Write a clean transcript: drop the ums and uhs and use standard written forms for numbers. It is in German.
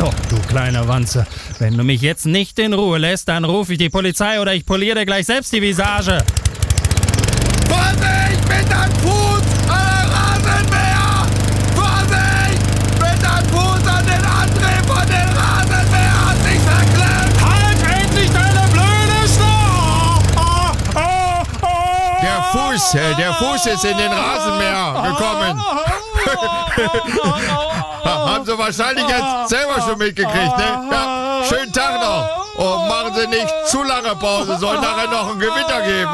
So, du kleine Wanze, wenn du mich jetzt nicht in Ruhe lässt, dann rufe ich die Polizei oder ich poliere dir gleich selbst die Visage. Vorsicht mit deinem Fuß an der Rasenmäher! Vorsicht mit deinem Fuß an den Antrieb von den Rasenmäher! Hat sich verklemmt! Halt endlich deine blöde Schnur! Der Fuß ist in den Rasenmäher gekommen. Haben Sie wahrscheinlich jetzt selber schon mitgekriegt, ne? Ja, schönen Tag noch. Und machen Sie nicht zu lange Pause, soll nachher noch ein Gewitter geben.